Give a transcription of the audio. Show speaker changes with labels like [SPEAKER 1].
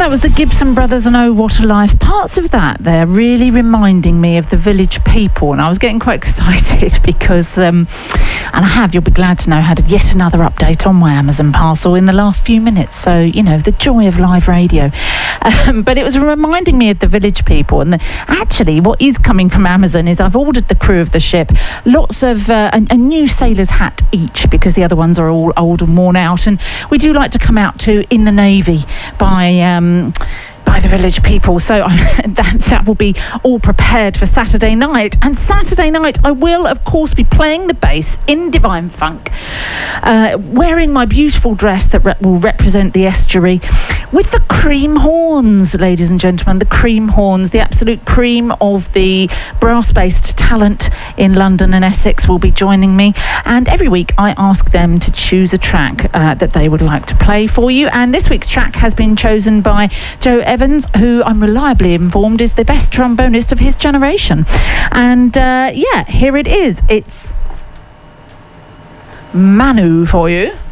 [SPEAKER 1] That was the Gibson Brothers and Oh What a Life. Parts of that, they're really reminding me of the Village People, and I was getting quite excited because, and I have, you'll be glad to know, had yet another update on my Amazon parcel in the last few minutes, so, you know, the joy of live radio. But it was reminding me of the Village People, and actually what is coming from Amazon is I've ordered the crew of the ship lots of a new sailor's hat each, because the other ones are all old and worn out, and we do like to come out to In the Navy by the Village People, so that will be all prepared for Saturday night. And Saturday night I will of course be playing the bass in Divine Funk, wearing my beautiful dress that will represent the estuary, with the cream horns, ladies and gentlemen, the cream horns, the absolute cream of the brass-based talent in London and Essex will be joining me, and every week I ask them to choose a track that they would like to play for you, and this week's track has been chosen by Joe Evans, who I'm reliably informed is the best trombonist of his generation. And yeah, here it is. It's Manu for you.